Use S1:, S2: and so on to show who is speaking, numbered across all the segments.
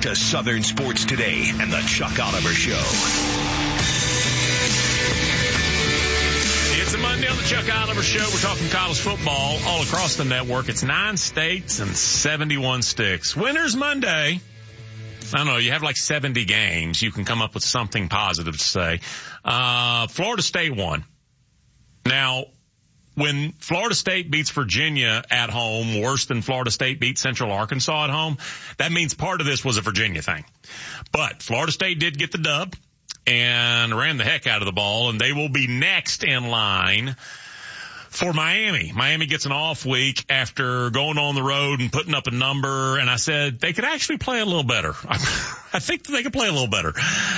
S1: to Southern Sports Today and the Chuck Oliver Show.
S2: It's a Monday on the Chuck Oliver Show. We're talking college football all across the network. It's 9 states and 71 sticks. Winners Monday. I don't know, you have like 70 games. You can come up with something positive to say. Florida State won. Now, when Florida State beats Virginia at home worse than Florida State beat Central Arkansas at home, that means part of this was a Virginia thing. But Florida State did get the dub and ran the heck out of the ball, and they will be next in line for Miami. Miami gets an off week after going on the road and putting up a number, and I said they could actually play a little better. I think that they could play a little better.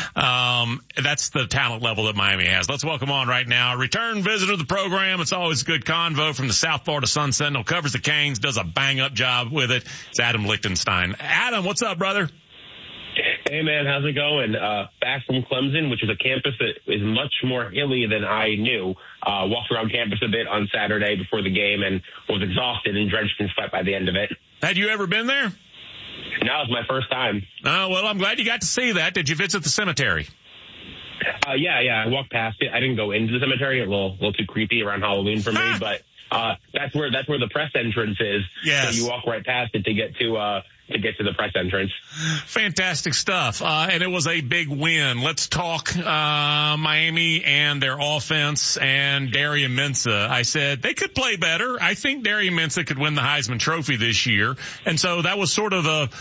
S2: That's the talent level that Miami has. Let's welcome on right now, return visitor to the program. It's always a good convo from the South Florida Sun Sentinel, covers the Canes, does a bang-up job with it. It's Adam Lichtenstein. Adam, what's up, brother?
S3: Hey, man, how's it going? Back from Clemson, which is a campus that is much more hilly than I knew. Walked around campus a bit on Saturday before the game and was exhausted and drenched in sweat by the end of it.
S2: Had you ever been there?
S3: No, it's my first time.
S2: Oh, well, I'm glad you got to see that. Did you visit the cemetery?
S3: Yeah, I walked past it. I didn't go into the cemetery. A little too creepy around Halloween for me, but that's where the press entrance is.
S2: Yes.
S3: So you walk right past it to get to the press entrance.
S2: Fantastic stuff. And it was a big win. Let's talk Miami and their offense and Darian Mensah. I said they could play better. I think Darian Mensah could win the Heisman Trophy this year. And so that was sort of a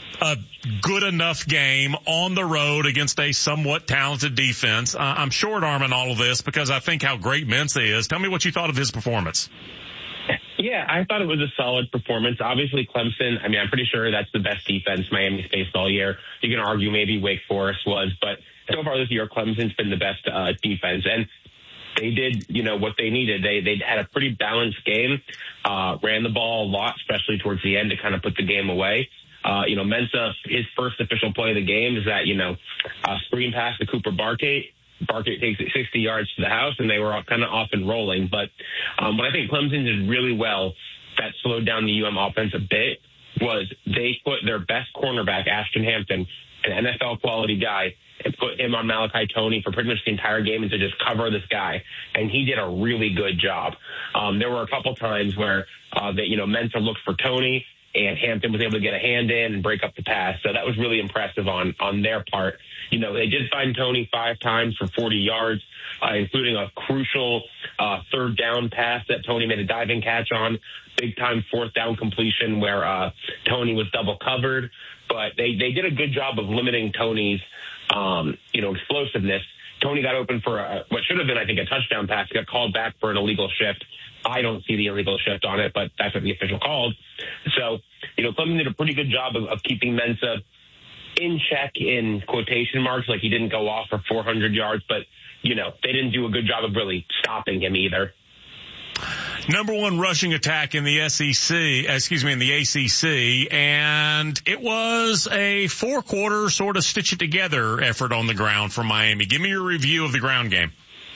S2: good enough game on the road against a somewhat talented defense. I'm short-arming all of this because I think how great Mensah is. Tell me what you thought of his performance.
S3: Yeah, I thought it was a solid performance. Obviously, Clemson, I'm pretty sure that's the best defense Miami's faced all year. You can argue maybe Wake Forest was, but so far this year, Clemson's been the best defense. And they did, what they needed. They had a pretty balanced game, ran the ball a lot, especially towards the end to kind of put the game away. Mensah, his first official play of the game is that, screen pass to Cooper Barkate. Barkate takes it 60 yards to the house, and they were kind of off and rolling. But what I think Clemson did really well that slowed down the offense a bit was they put their best cornerback, Ashton Hampton, an NFL-quality guy, and put him on Malachi Toney for pretty much the entire game and to just cover this guy. And he did a really good job. There were a couple times where Mensah looked for Toney, and Hampton was able to get a hand in and break up the pass. So that was really impressive on their part. They did find Toney 5 times for 40 yards, including a crucial third down pass that Toney made a diving catch on, big time fourth down completion where Toney was double covered. But they did a good job of limiting Toney's, explosiveness. Toney got open for what should have been, I think, a touchdown pass. He got called back for an illegal shift. I don't see the illegal shift on it, but that's what the official called. So, Clemson did a pretty good job of keeping Mensah in check in quotation marks. Like he didn't go off for 400 yards, but, they didn't do a good job of really stopping him either.
S2: Number one rushing attack in the in the ACC, and it was a 4-quarter sort of stitch it together effort on the ground for Miami. Give me your review of the ground game.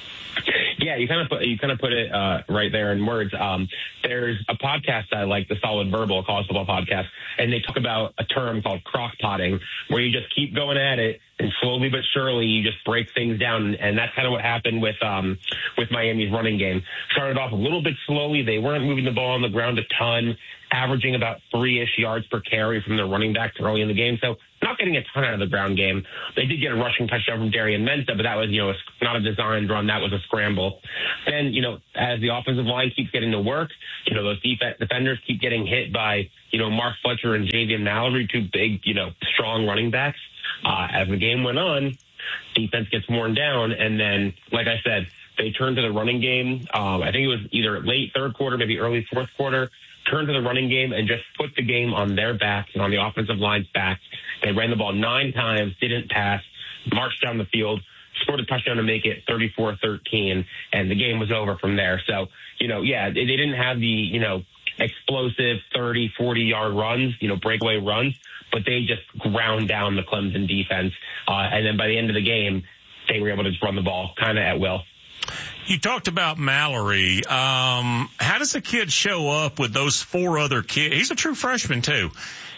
S3: Yeah, you kind of put it right there in words. There's a podcast I like, the Solid Verbal, a college football podcast, and they talk about a term called crock-potting, where you just keep going at it, and slowly but surely you just break things down. And that's kind of what happened with Miami's running game. Started off a little bit slowly. They weren't moving the ball on the ground a ton, averaging about 3-ish yards per carry from their running backs early in the game. So not getting a ton out of the ground game. They did get a rushing touchdown from Darian Mensah, but that was, not a designed run. That was a scramble. Then, as the offensive line keeps getting to work, those defenders keep getting hit by, Mark Fletcher and Javian Mallory, 2 big, strong running backs. As the game went on, defense gets worn down. And then, like I said, they turned to the running game. I think it was either late third quarter, maybe early fourth quarter, turned to the running game and just put the game on their backs and on the offensive line's backs. They ran the ball 9 times, didn't pass, marched down the field, scored a touchdown to make it 34-13, and the game was over from there. So, they didn't have the, explosive 30, 40-yard runs, breakaway runs, but they just ground down the Clemson defense. And then by the end of the game, they were able to just run the ball kind of at will.
S2: You talked about Mallory. How does a kid show up with those 4 other kids? He's a true freshman, too.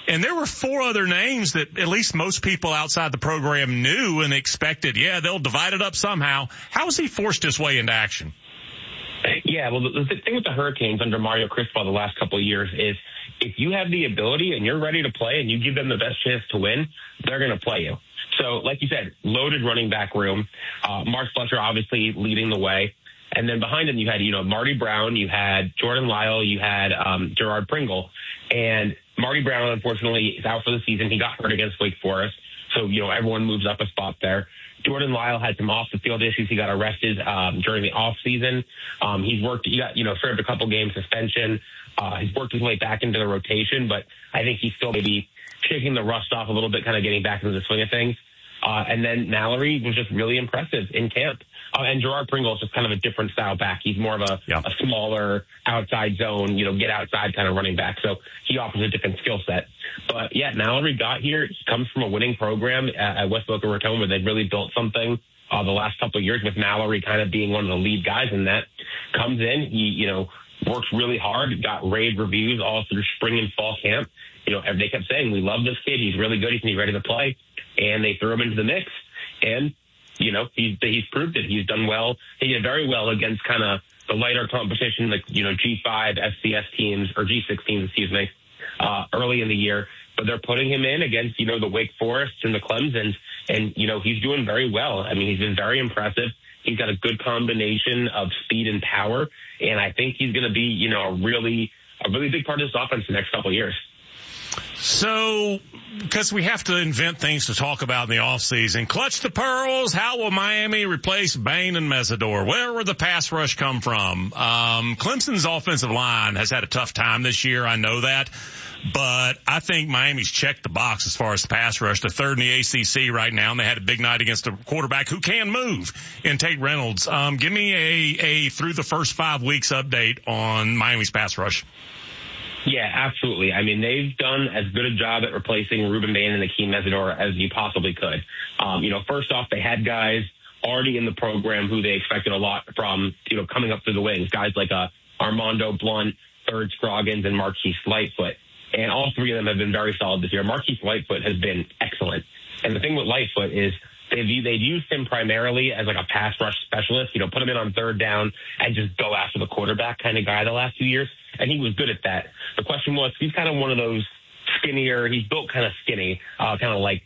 S2: And there were 4 other names that at least most people outside the program knew and expected, they'll divide it up somehow. How has he forced his way into action?
S3: Yeah, well, the thing with the Hurricanes under Mario Cristobal the last couple of years is if you have the ability and you're ready to play and you give them the best chance to win, they're going to play you. So, like you said, loaded running back room. Mark Fletcher obviously leading the way. And then behind him you had, Marty Brown, you had Jordan Lyle, you had Gerard Pringle. And Marty Brown, unfortunately, is out for the season. He got hurt against Wake Forest. So, everyone moves up a spot there. Jordan Lyle had some off-the-field issues. He got arrested during the off-season. He got served a couple game suspension. He's worked his way back into the rotation, but I think he's still maybe shaking the rust off a little bit, kind of getting back into the swing of things. And then Mallory was just really impressive in camp. And Gerard Pringle is just kind of a different style back. He's more of a smaller outside zone, get outside kind of running back. So he offers a different skill set. But Mallory got here. He comes from a winning program at West Boca Raton where they've really built something the last couple of years with Mallory kind of being one of the lead guys in that. Comes in, he, works really hard, got rave reviews all through spring and fall camp. They kept saying, we love this kid. He's really good. He's ready to play. And they threw him into the mix. And he's proved it. He's done well. He did very well against kind of the lighter competition, like, G5, FCS teams, or G6 teams, early in the year. But they're putting him in against, the Wake Forest and the Clemsons. And, he's doing very well. I mean, he's been very impressive. He's got a good combination of speed and power. And I think he's going to be, a really big part of this offense the next couple of years.
S2: So, because we have to invent things to talk about in the offseason, clutch the pearls. How will Miami replace Bain and Mesidor? Where will the pass rush come from? Clemson's offensive line has had a tough time this year. I know that. But I think Miami's checked the box as far as the pass rush. They're third in the ACC right now, and they had a big night against a quarterback who can move in Tate Reynolds. Give me a through the first 5 weeks update on Miami's pass rush.
S3: Yeah, absolutely. I mean, they've done as good a job at replacing Ruben Bain and Akeem Mesidor as you possibly could. First off, they had guys already in the program who they expected a lot from, coming up through the wings. Guys like Armando Blunt, Third Scroggins, and Marquise Lightfoot. And all 3 of them have been very solid this year. Marquise Lightfoot has been excellent. And the thing with Lightfoot is they've used him primarily as like a pass rush specialist, put him in on third down and just go after the quarterback kind of guy the last few years. And he was good at that. The question was, he's kind of one of those skinnier, he's built kind of skinny, kind of like,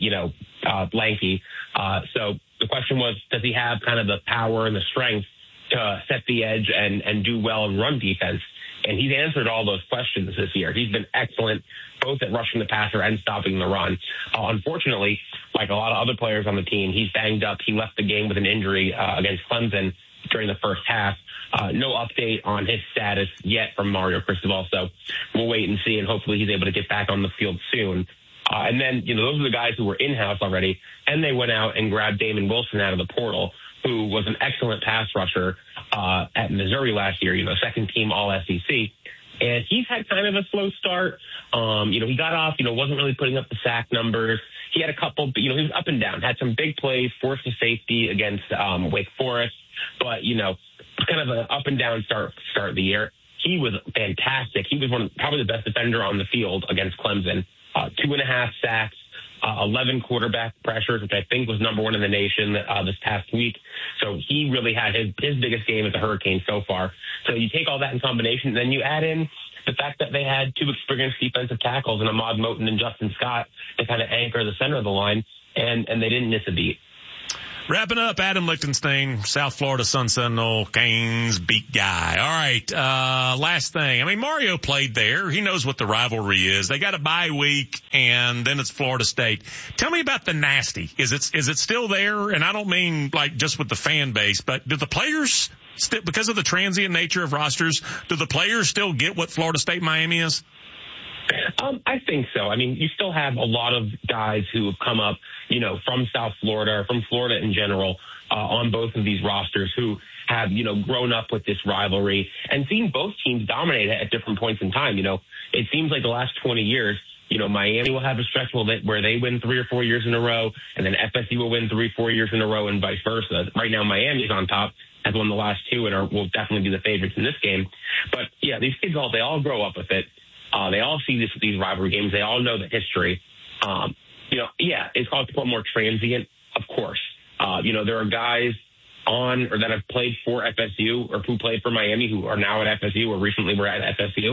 S3: lanky. So the question was, does he have kind of the power and the strength to set the edge and do well in run defense? And he's answered all those questions this year. He's been excellent, both at rushing the passer and stopping the run. Unfortunately, like a lot of other players on the team, he's banged up. He left the game with an injury against Clemson during the first half. No update on his status yet from Mario Cristobal, so we'll wait and see, and hopefully he's able to get back on the field soon. And then, those are the guys who were in-house already, and they went out and grabbed Damon Wilson out of the portal, who was an excellent pass rusher at Missouri last year, second team All-SEC. And he's had kind of a slow start. He got off, wasn't really putting up the sack numbers. He had a couple, he was up and down, had some big plays, forced a safety against Wake Forest, but, kind of an up and down start of the year. He was fantastic. He was probably the best defender on the field against Clemson. 2.5 sacks, 11 quarterback pressures, which I think was number 1 in the nation this past week. So he really had his biggest game at the Hurricanes so far. So you take all that in combination, then you add in the fact that they had 2 experienced defensive tackles in Ahmad Moten and Justin Scott to kind of anchor the center of the line, and they didn't miss a beat.
S2: Wrapping up, Adam Lichtenstein, South Florida Sun Sentinel, Canes beat guy. All right, last thing. I mean, Mario played there. He knows what the rivalry is. They got a bye week, and then it's Florida State. Tell me about the nasty. Is it still there? And I don't mean like just with the fan base, but do the players still, because of the transient nature of rosters, do the players still get what Florida State Miami is?
S3: I think so. I mean, you still have a lot of guys who have come up, from South Florida, from Florida in general, on both of these rosters who have, grown up with this rivalry and seen both teams dominate at different points in time. It seems like the last 20 years, Miami will have a stretch where they win 3 or 4 years in a row, and then FSU will win 3-4 years in a row and vice versa. Right now, Miami's on top, has won the last 2 and will definitely be the favorites in this game. But yeah, these kids they all grow up with it. They all see these rivalry games. They all know the history. Is college football more transient? Of course. There are guys on or that have played for FSU or who played for Miami who are now at FSU or recently were at FSU.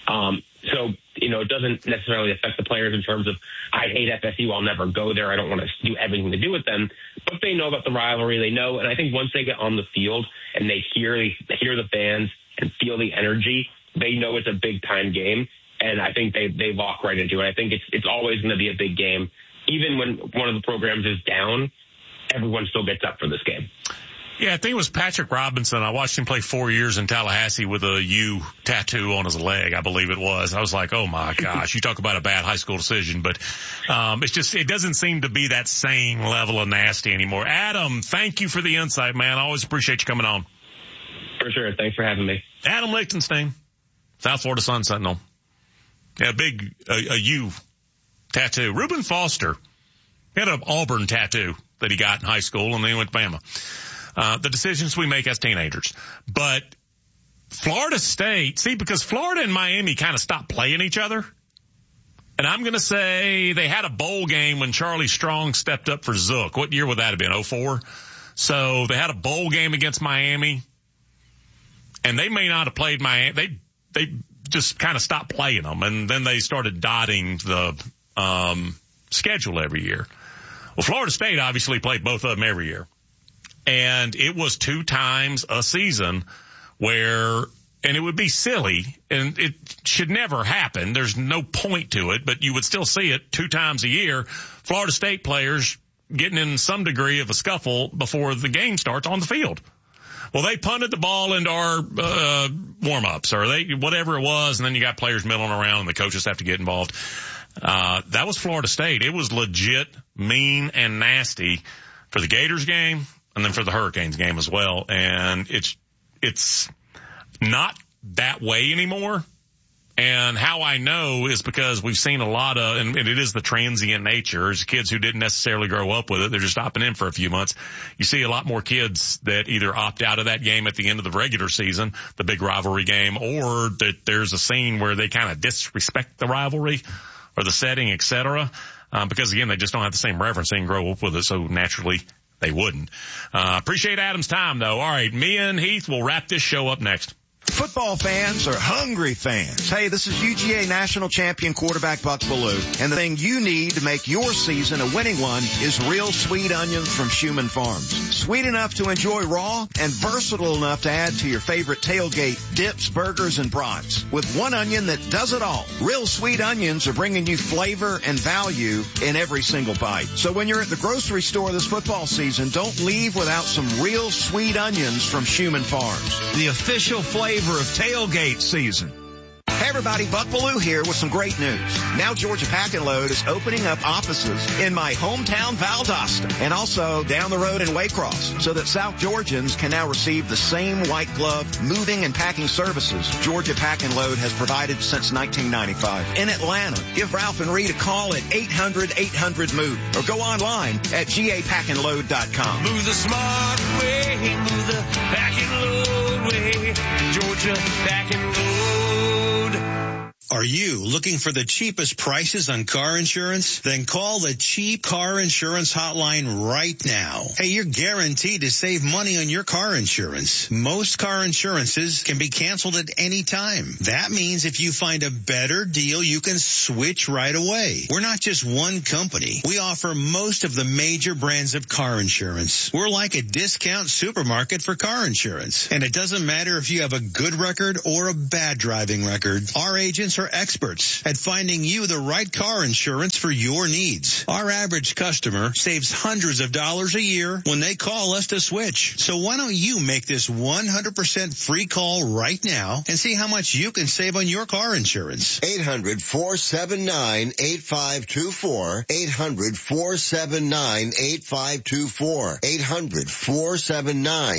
S3: It doesn't necessarily affect the players in terms of, I hate FSU, I'll never go there, I don't want to do everything to do with them. But they know about the rivalry, they know, and I think once they get on the field and they hear the fans and feel the energy, they know it's a big time game. And I think they walk right into it. I think it's always going to be a big game. Even when one of the programs is down, everyone still gets up for this game.
S2: Yeah, I think it was Patrick Robinson. I watched him play 4 years in Tallahassee with a U tattoo on his leg, I believe it was. I was like, oh my gosh, you talk about a bad high school decision. But it doesn't seem to be that same level of nasty anymore. Adam, thank you for the insight, man. I always appreciate you coming on.
S3: For sure. Thanks for having me.
S2: Adam Lichtenstein, South Florida Sun Sentinel. Yeah, a U tattoo. Reuben Foster had an Auburn tattoo that he got in high school, and then he went to Bama. The decisions we make as teenagers. But Florida State, because Florida and Miami kind of stopped playing each other. And I'm going to say they had a bowl game when Charlie Strong stepped up for Zook. What year would that have been? 2004? So they had a bowl game against Miami. And they may not have played Miami. They just kind of stopped playing them. And then they started dotting the schedule every year. Well, Florida State obviously played both of them every year. And it was 2 times a season and it would be silly, and it should never happen. There's no point to it, but you would still see it 2 times a year. Florida State players getting in some degree of a scuffle before the game starts on the field. Well, they punted the ball into our warm-ups or whatever it was, and then you got players milling around and the coaches have to get involved. That was Florida State. It was legit mean and nasty for the Gators game. And then for the Hurricanes game as well. And it's not that way anymore. And how I know is because we've seen a lot of, and it is the transient nature. It's kids who didn't necessarily grow up with it. They're just stopping in for a few months. You see a lot more kids that either opt out of that game at the end of the regular season, the big rivalry game, or that there's a scene where they kind of disrespect the rivalry or the setting, etc. Because again, they just don't have the same reference. They didn't grow up with it, so naturally they wouldn't. Appreciate Adam's time, though. All right, Mia and Heath will wrap this show up next.
S4: Football fans are hungry fans. Hey, this is UGA national champion quarterback Buck Bellew, and the thing you need to make your season a winning one is real sweet onions from Schumann Farms. Sweet enough to enjoy raw and versatile enough to add to your favorite tailgate dips, burgers, and brats. With one onion that does it all. Real sweet onions are bringing you flavor and value in every single bite. So when you're at the grocery store this football season, don't leave without some real sweet onions from Schumann Farms.
S5: The official flavor of tailgate season.
S4: Hey everybody, Buck Bellew here with some great news. Now Georgia Pack and Load is opening up offices in my hometown Valdosta and also down the road in Waycross so that South Georgians can now receive the same white glove moving and packing services Georgia Pack and Load has provided since 1995. In Atlanta, give Ralph and Reed a call at 800-800-MOVE or go online at gapackandload.com.
S5: Move the smart way, move the pack and load way, Georgia Pack and Load.
S6: Are you looking for the cheapest prices on car insurance? Then call the Cheap Car Insurance Hotline right now. Hey, you're guaranteed to save money on your car insurance. Most car insurances can be canceled at any time. That means if you find a better deal, you can switch right away. We're not just one company. We offer most of the major brands of car insurance. We're like a discount supermarket for car insurance. And it doesn't matter if you have a good record or a bad driving record. Our agents are experts at finding you the right car insurance for your needs. Our average customer saves hundreds of dollars a year when they call us to switch. So why don't you make this 100% free call right now and see how much you can save on your car insurance?
S7: 800-479-8524. 800-479-8524.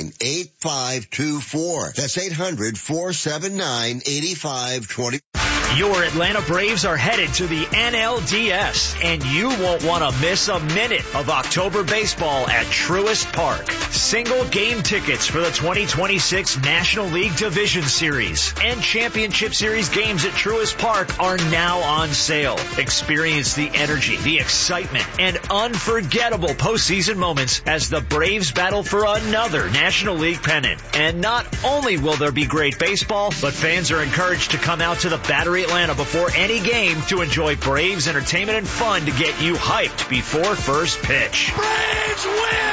S7: 800-479-8524. That's 800-479-8524.
S8: Your Atlanta Braves are headed to the NLDS, and you won't want to miss a minute of October baseball at Truist Park. Single game tickets for the 2026 National League Division Series and Championship Series games at Truist Park are now on sale. Experience the energy, the excitement, and unforgettable postseason moments as the Braves battle for another National League pennant. And not only will there be great baseball, but fans are encouraged to come out to the Battery Atlanta before any game to enjoy Braves entertainment and fun to get you hyped before first pitch.
S5: Braves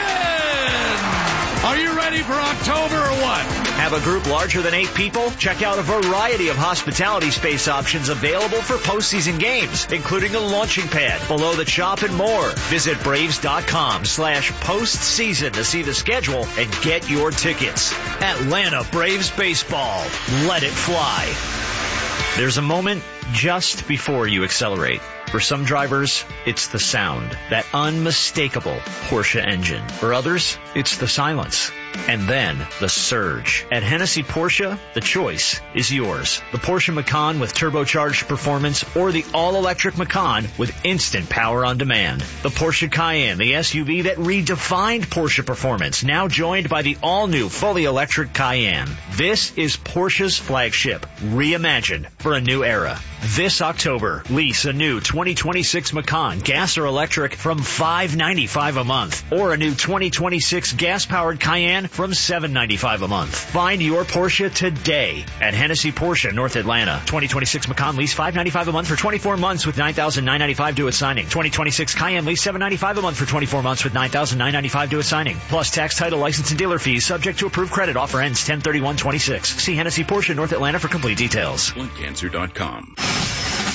S5: win! Are you ready for October or what?
S8: Have a group larger than 8 people? Check out a variety of hospitality space options available for postseason games, including a launching pad, below the shop, and more. Visit Braves.com/postseason to see the schedule and get your tickets. Atlanta Braves Baseball. Let it fly. There's a moment just before you accelerate. For some drivers, it's the sound, that unmistakable Porsche engine. For others, it's the silence. And then the surge. At Hennessy Porsche, the choice is yours. The Porsche Macan with turbocharged performance or the all-electric Macan with instant power on demand. The Porsche Cayenne, the SUV that redefined Porsche performance, now joined by the all-new fully electric Cayenne. This is Porsche's flagship, reimagined for a new era. This October, lease a new 2026 Macan, gas or electric, from $595 a month, or a new 2026 gas-powered Cayenne from $795 a month. Find your Porsche today at Hennessy Porsche, North Atlanta. 2026 Macan lease $595 a month for 24 months with $9,995 due at signing. 2026 Cayenne lease $795 a month for 24 months with $9,995 due at signing. Plus tax, title, license, and dealer fees subject to approved credit. Offer ends 10/31/26. See Hennessy Porsche, North Atlanta for complete details.
S1: BluntCancer.com.